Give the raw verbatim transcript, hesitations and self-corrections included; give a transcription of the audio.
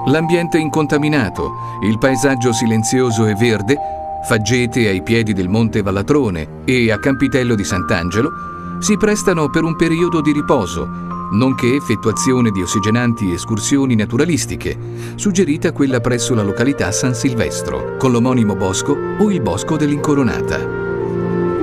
L'ambiente incontaminato, il paesaggio silenzioso e verde, Faggete ai piedi del Monte Vallatrone e a Campitello di Sant'Angelo, si prestano per un periodo di riposo, nonché effettuazione di ossigenanti escursioni naturalistiche, suggerita quella presso la località San Silvestro, con l'omonimo bosco o il Bosco dell'Incoronata.